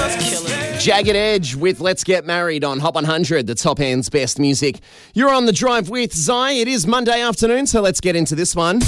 Jagged Edge with Let's Get Married on Hot 100, the top end's best music. You're on the drive with Zai. It is Monday afternoon, so let's get into this one.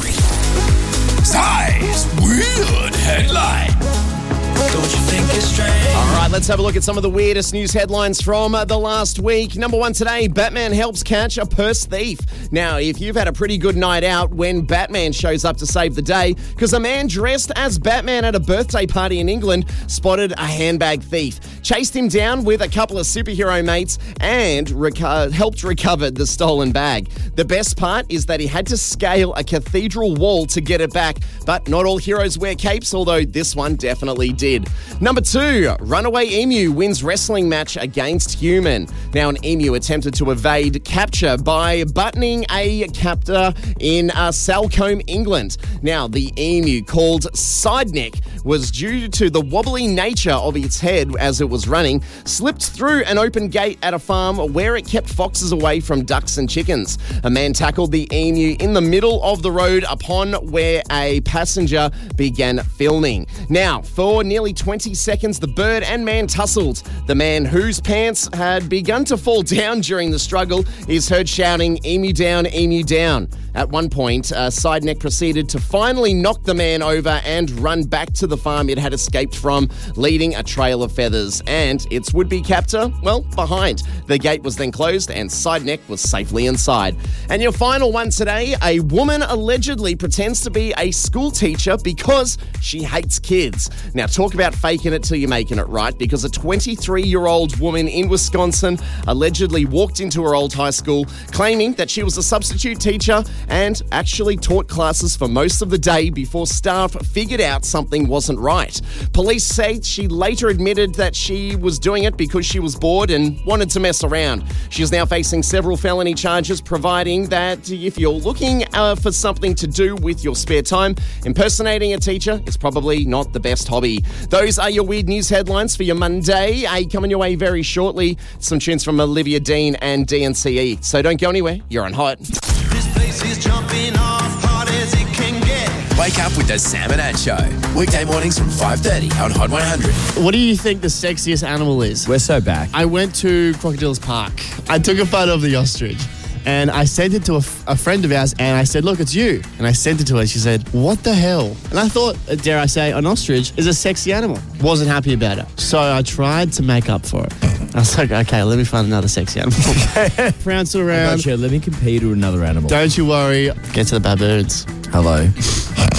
Zai's weird headline. Don't you think it's strange? All right, let's have a look at some of the weirdest news headlines from the last week. Number one today, Batman helps catch a purse thief. Now, if you've had a pretty good night out when Batman shows up to save the day, because a man dressed as Batman at a birthday party in England spotted a handbag thief, chased him down with a couple of superhero mates, and helped recover the stolen bag. The best part is that he had to scale a cathedral wall to get it back, but not all heroes wear capes, although this one definitely did. Number two, runaway emu wins wrestling match against human. Now, an emu attempted to evade capture by buttoning a captor in Salcombe, England. Now, the emu, called Sideneck, was due to the wobbly nature of its head as it was running, slipped through an open gate at a farm where it kept foxes away from ducks and chickens. A man tackled the emu in the middle of the road upon where a passenger began filming. Now, for nearly 20 seconds, the bird and man tussled. The man, whose pants had begun to fall down during the struggle, is heard shouting, "Emu down, emu down." At one point, Sideneck proceeded to finally knock the man over and run back to the farm it had escaped from, leaving a trail of feathers. And its would-be captor, well, behind. The gate was then closed and Sideneck was safely inside. And your final one today, a woman allegedly pretends to be a school teacher because she hates kids. Now, talk about faking it till you're making it, right? Because a 23-year-old woman in Wisconsin allegedly walked into her old high school claiming that she was a substitute teacher and actually taught classes for most of the day before staff figured out something wasn't right. Police say she later admitted that she was doing it because she was bored and wanted to mess around. She is now facing several felony charges, providing that if you're looking for something to do with your spare time, impersonating a teacher is probably not the best hobby. Those are your weird news headlines for your Monday. Coming your way very shortly, some tunes from Olivia Dean and DNCE. So don't go anywhere. You're on Hot. This place is jumping off hard as it can get. Wake up with the Sam and Ad Show. Weekday mornings from 5:30 on Hot 100. What do you think the sexiest animal is? We're so back. I went to Crocodile's Park. I took a photo of the ostrich. And I sent it to a friend of ours, and I said, "Look, it's you." And I sent it to her. She said, "What the hell?" And I thought, dare I say, an ostrich is a sexy animal. Wasn't happy about it. So I tried to make up for it. I was like, okay, let me find another sexy animal. Pranced around. Let me compare you to another animal. Don't you worry. Get to the baboons. Hello.